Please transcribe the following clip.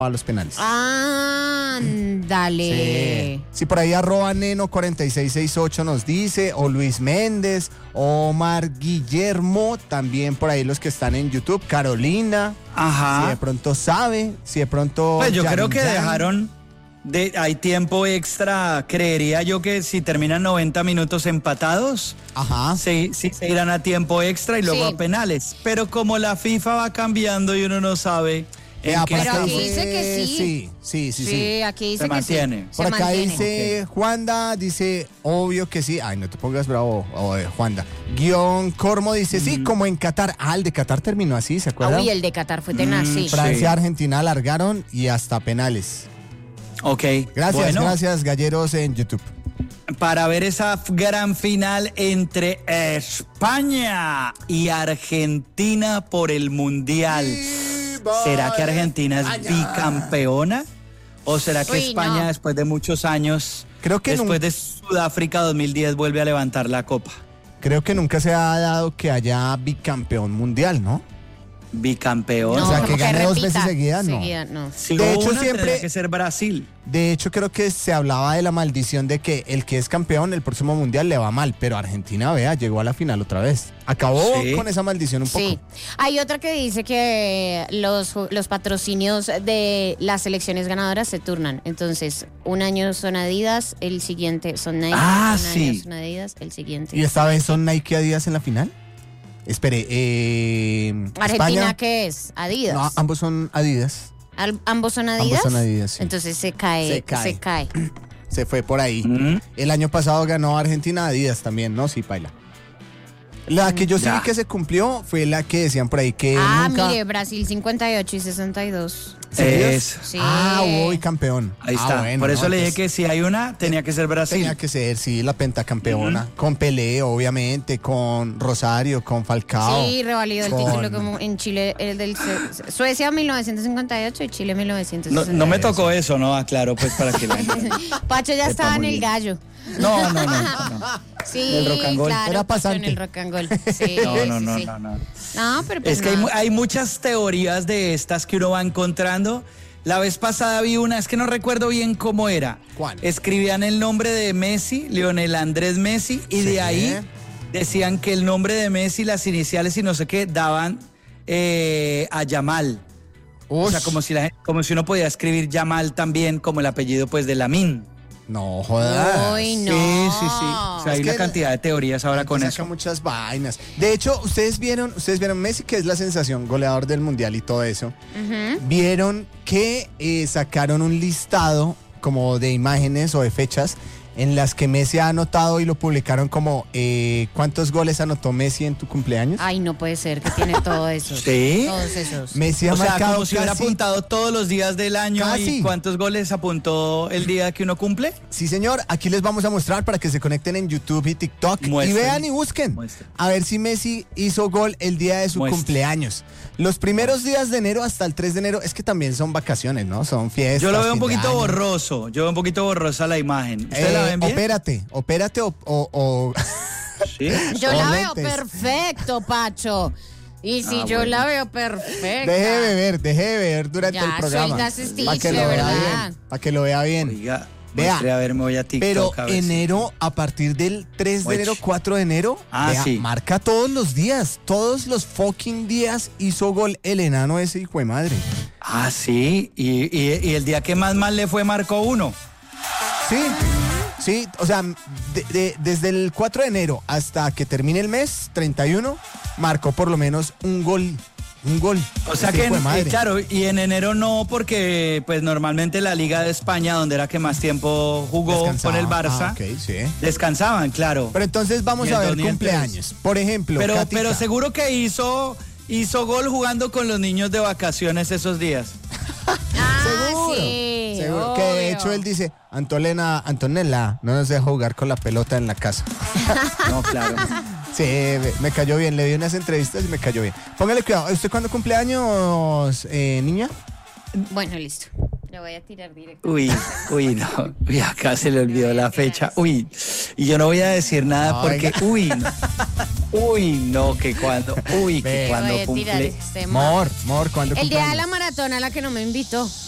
a los penales. Dale. Sí, por ahí @Neno4668 nos dice, o Luis Méndez, Omar Guillermo, también por ahí los que están en YouTube, Carolina. Ajá. Si de pronto sabe, si de pronto... Pues yo creo que Yan. dejaron... hay tiempo extra, creería yo que si terminan 90 minutos empatados, Ajá. sí se irán a tiempo extra y luego Sí. a penales. Pero como la FIFA va cambiando y uno no sabe en qué Pero aquí estamos. dice que sí. Sí. Aquí dice Se que mantiene. sí. Por Se acá mantiene. dice Juanda, dice, obvio que sí. Ay, no te pongas bravo, Juanda. Guión Cormo dice, sí, como en Qatar. El de Qatar terminó así, ¿se acuerdan? Uy, el de Qatar fue tenaz, sí. Francia, Argentina alargaron y hasta penales. Ok. Gracias, Bueno, gracias, galleros en YouTube. para ver esa gran final entre España y Argentina por el Mundial. ¿Será que Argentina es bicampeona? ¿O será que Uy, España, no. después de muchos años, Creo que después de Sudáfrica 2010, vuelve a levantar la copa? Creo que nunca se ha dado que haya bicampeón mundial, ¿no? Bicampeón. No, O sea, como que gane dos repita. veces seguidas, no. no. Si de hubo hecho, una, siempre- tendría que ser Brasil. De hecho, creo que se hablaba de la maldición de que el que es campeón el próximo mundial le va mal, pero Argentina, vea, llegó a la final otra vez. Acabó Sí. con esa maldición un poco. Sí. Hay otra que dice que los patrocinios de las selecciones ganadoras se turnan. Entonces, un año son Adidas, el siguiente son Nike. Ah, un sí. año son Adidas, el siguiente. ¿Y esta vez son Nike Adidas en la final? Espere, ¿Argentina España. qué es? Adidas. No, ambos son Adidas. ¿Ambos son Adidas? Ambos son Adidas, sí. Entonces se cae. Se fue por ahí. Mm. El año pasado ganó Argentina Adidas también, ¿no? Sí, paila. La que yo sí Ya. vi que se cumplió fue la que decían por ahí que nunca... Mire, Brasil 58 y 62. Eso. Sí. Voy campeón. Ahí está. Bueno, Por eso no, le dije entonces que si hay una, tenía que ser Brasil. tenía que ser, sí, la pentacampeona. Con Pelé, obviamente, con Rosario, con Falcao. Sí, revalidó el Con- título como en Chile, el del Suecia 1958 y Chile 1962. No me tocó eso, ¿no? Aclaro, pues para que la gente... Pacho ya Sepa estaba en muy el bien. gallo. No. Sí, El rock and roll. claro, Era Pacho, pasante. en el rock and roll. Sí, No. sí. No, pero pues Es que hay, nada. hay muchas teorías de estas que uno va encontrando. La vez pasada vi una, es que no recuerdo bien cómo era. ¿Cuál? Escribían el nombre de Messi, Lionel Andrés Messi, y Sí. de ahí decían que el nombre de Messi, las iniciales y no sé qué, daban a Yamal. O sea, como si uno podía escribir Yamal también como el apellido pues de Lamine. No jodas. Uy, no. Sí. O sea, hay Es una que cantidad de teorías ahora con saca eso. muchas vainas. De hecho, ustedes vieron Messi, que es la sensación, goleador del mundial y todo eso. Vieron que sacaron un listado como de imágenes o de fechas en las que Messi ha anotado y lo publicaron como ¿cuántos goles anotó Messi en tu cumpleaños? Ay, no puede ser que tiene todo eso. Sí. Todos esos. Messi ha O sea, marcado como si hubiera casi- apuntado todos los días del año. Casi. ¿Y cuántos goles apuntó el día que uno cumple? Sí, señor. Aquí les vamos a mostrar para que se conecten en YouTube y TikTok Muestren. y vean y busquen. Muestren. A ver si Messi hizo gol el día de su Muestren. cumpleaños. Los primeros días de enero hasta el 3 de enero es que también son vacaciones, ¿no? Son fiestas. Yo lo veo un fin de poquito año. borroso. Yo veo un poquito borrosa la imagen. ¿Ustedes la ven bien? Opérate o Sí. Yo la veo lentes. perfecto, Pacho. Y si yo bueno. la veo perfecta. deje de beber durante Ya, el programa. soy gas Stitch, Para que de lo vea verdad. bien. Para que lo vea bien. Oiga, Vea, muestre, a ver, me voy a TikTok. Pero a ver si- enero, a partir del 3 de Uech. enero, 4 de enero, vea, Sí. marca todos los días. Todos los fucking días hizo gol el enano ese hijo de madre. Ah, sí. Y el día que más mal le fue, marcó uno. Sí, o sea, desde el 4 de enero hasta que termine el mes, 31, marcó por lo menos un gol. O sea Ese que, hijo de madre. claro, y en enero no, porque pues normalmente la Liga de España, donde era que más tiempo jugó Descansaba. con el Barça, Ah, ok, sí. descansaban, claro. Pero entonces vamos Ni el a ver dos ni el cumpleaños. Por ejemplo, Pero Katica. seguro que hizo gol jugando con los niños de vacaciones esos días. Seguro. Sí, Seguro. Que de obvio. hecho él dice, Antonella, no nos deja jugar con la pelota en la casa. No, claro. Sí, me cayó bien, le di unas entrevistas y me cayó bien. Póngale cuidado, ¿usted cuándo cumpleaños, niña? Bueno, listo. Le voy a tirar directo. Uy, no. Uy, acá se le olvidó la fecha. Uy, y yo no voy a decir nada porque, que cuando Ve. cuando Voy a tirar cumple. este Mor, ¿cuándo El día de cumpleaños? la maratona a la que no me invitó.